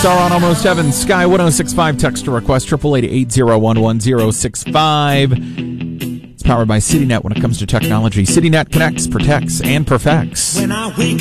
Star on Almost Heaven, Sky 1065, text or request 888-801-1065. It's powered by CityNet when it comes to technology. CityNet connects, protects, and perfects. When I wake